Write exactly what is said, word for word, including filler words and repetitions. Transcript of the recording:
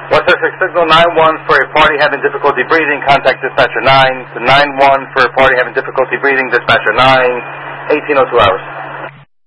West Essex signal nine one for a party having difficulty breathing, contact dispatcher nine. The nine one for a party having difficulty breathing, dispatcher nine, eighteen oh two hours.